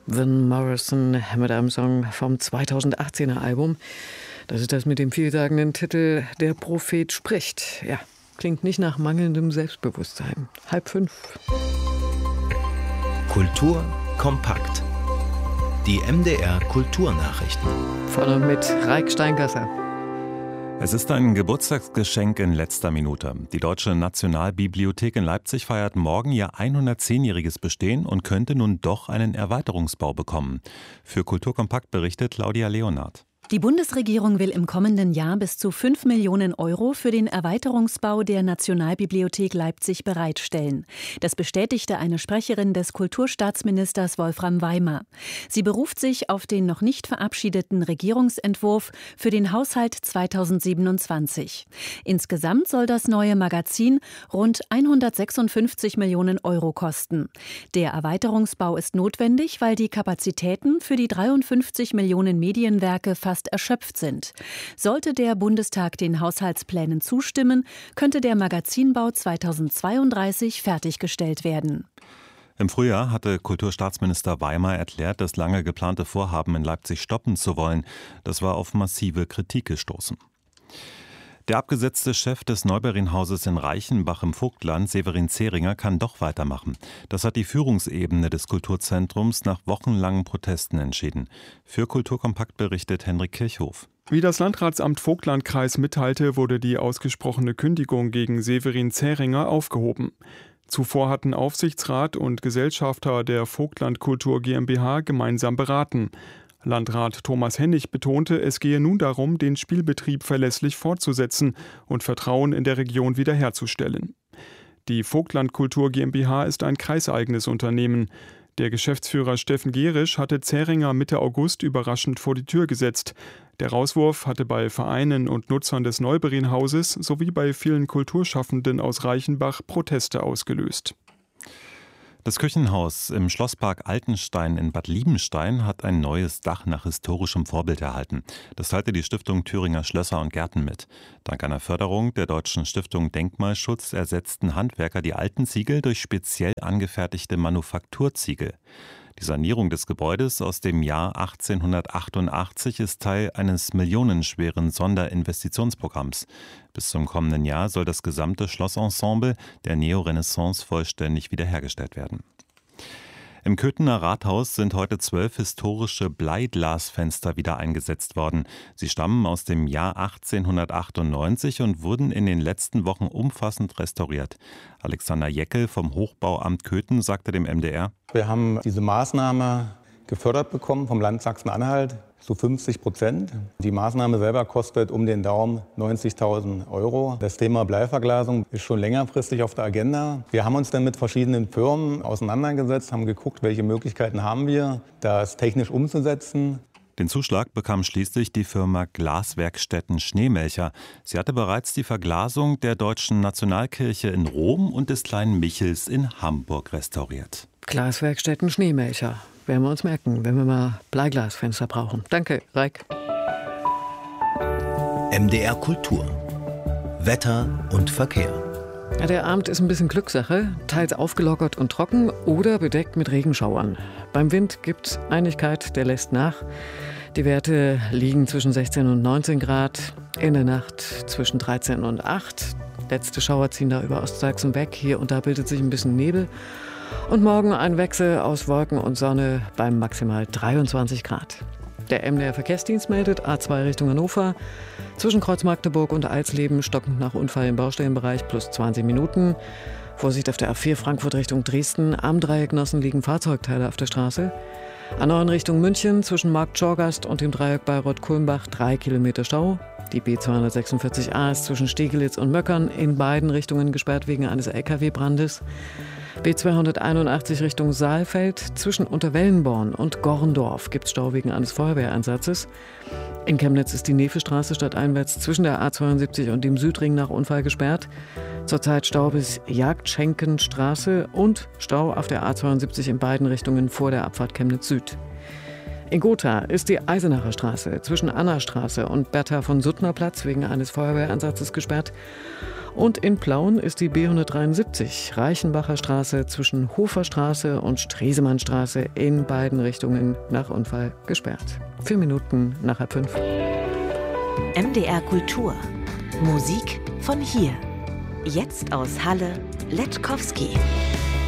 Van Morrison mit einem Song vom 2018er Album. Das ist das mit dem vielsagenden Titel Der Prophet spricht. Ja, klingt nicht nach mangelndem Selbstbewusstsein. 4:30. Kultur kompakt. Die MDR Kulturnachrichten. Von und mit Raik Steingasser. Es ist ein Geburtstagsgeschenk in letzter Minute. Die Deutsche Nationalbibliothek in Leipzig feiert morgen ihr 110-jähriges Bestehen und könnte nun doch einen Erweiterungsbau bekommen. Für Kulturkompakt berichtet Claudia Leonard. Die Bundesregierung will im kommenden Jahr bis zu 5 Millionen Euro für den Erweiterungsbau der Nationalbibliothek Leipzig bereitstellen. Das bestätigte eine Sprecherin des Kulturstaatsministers Wolfram Weimer. Sie beruft sich auf den noch nicht verabschiedeten Regierungsentwurf für den Haushalt 2027. Insgesamt soll das neue Magazin rund 156 Millionen Euro kosten. Der Erweiterungsbau ist notwendig, weil die Kapazitäten für die 53 Millionen Medienwerke fast erschöpft sind. Sollte der Bundestag den Haushaltsplänen zustimmen, könnte der Magazinbau 2032 fertiggestellt werden. Im Frühjahr hatte Kulturstaatsminister Weimer erklärt, das lange geplante Vorhaben in Leipzig stoppen zu wollen. Das war auf massive Kritik gestoßen. Der abgesetzte Chef des Neuberinnhauses in Reichenbach im Vogtland, Severin Zehringer, kann doch weitermachen. Das hat die Führungsebene des Kulturzentrums nach wochenlangen Protesten entschieden. Für Kulturkompakt berichtet Henrik Kirchhoff. Wie das Landratsamt Vogtlandkreis mitteilte, wurde die ausgesprochene Kündigung gegen Severin Zehringer aufgehoben. Zuvor hatten Aufsichtsrat und Gesellschafter der Vogtland Kultur GmbH gemeinsam beraten. Landrat Thomas Hennig betonte, es gehe nun darum, den Spielbetrieb verlässlich fortzusetzen und Vertrauen in der Region wiederherzustellen. Die Vogtland Kultur GmbH ist ein kreiseigenes Unternehmen. Der Geschäftsführer Steffen Gerisch hatte Zehringer Mitte August überraschend vor die Tür gesetzt. Der Rauswurf hatte bei Vereinen und Nutzern des Neuberinnhauses sowie bei vielen Kulturschaffenden aus Reichenbach Proteste ausgelöst. Das Küchenhaus im Schlosspark Altenstein in Bad Liebenstein hat ein neues Dach nach historischem Vorbild erhalten. Das teilte die Stiftung Thüringer Schlösser und Gärten mit. Dank einer Förderung der Deutschen Stiftung Denkmalschutz ersetzten Handwerker die alten Ziegel durch speziell angefertigte Manufakturziegel. Die Sanierung des Gebäudes aus dem Jahr 1888 ist Teil eines millionenschweren Sonderinvestitionsprogramms. Bis zum kommenden Jahr soll das gesamte Schlossensemble der Neorenaissance vollständig wiederhergestellt werden. Im Köthener Rathaus sind heute 12 historische Bleiglasfenster wieder eingesetzt worden. Sie stammen aus dem Jahr 1898 und wurden in den letzten Wochen umfassend restauriert. Alexander Jeckel vom Hochbauamt Köthen sagte dem MDR: Wir haben diese Maßnahme gefördert bekommen vom Land Sachsen-Anhalt zu 50%. Die Maßnahme selber kostet um den Daumen 90.000 Euro. Das Thema Bleiverglasung ist schon längerfristig auf der Agenda. Wir haben uns dann mit verschiedenen Firmen auseinandergesetzt, haben geguckt, welche Möglichkeiten haben wir, das technisch umzusetzen. Den Zuschlag bekam schließlich die Firma Glaswerkstätten Schneemelcher. Sie hatte bereits die Verglasung der Deutschen Nationalkirche in Rom und des Kleinen Michels in Hamburg restauriert. Glaswerkstätten Schneemelcher. Werden wir uns merken, wenn wir mal Bleiglasfenster brauchen. Danke, Raik. MDR Kultur. Wetter und Verkehr. Ja, der Abend ist ein bisschen Glückssache, teils aufgelockert und trocken oder bedeckt mit Regenschauern. Beim Wind gibt es Einigkeit, der lässt nach. Die Werte liegen zwischen 16 und 19 Grad, in der Nacht zwischen 13 und 8. Letzte Schauer ziehen da über Ostsachsen weg, hier und da bildet sich ein bisschen Nebel. Und morgen ein Wechsel aus Wolken und Sonne bei maximal 23 Grad. Der MDR Verkehrsdienst meldet A2 Richtung Hannover. Zwischen Kreuz Magdeburg und Alsleben stockend nach Unfall im Baustellenbereich plus 20 Minuten. Vorsicht auf der A4 Frankfurt Richtung Dresden. Am Dreieck Nossen liegen Fahrzeugteile auf der Straße. A9 Richtung München zwischen Markt Schorgast und dem Dreieck Bayreuth-Kulmbach 3 Kilometer Stau. Die B246a ist zwischen Stegelitz und Möckern in beiden Richtungen gesperrt wegen eines LKW-Brandes. B281 Richtung Saalfeld. Zwischen Unterwellenborn und Gorndorf gibt es Stau wegen eines Feuerwehreinsatzes. In Chemnitz ist die Nevestraße stadteinwärts zwischen der A72 und dem Südring nach Unfall gesperrt. Zurzeit Stau bis Jagdschenkenstraße und Stau auf der A72 in beiden Richtungen vor der Abfahrt Chemnitz Süd. In Gotha ist die Eisenacher Straße zwischen Annastraße und Bertha von Suttner Platz wegen eines Feuerwehreinsatzes gesperrt. Und in Plauen ist die B173 Reichenbacher Straße zwischen Hoferstraße und Stresemannstraße in beiden Richtungen nach Unfall gesperrt. 4 Minuten nach 5:30. MDR Kultur. Musik von hier. Jetzt aus Halle, Letkowski.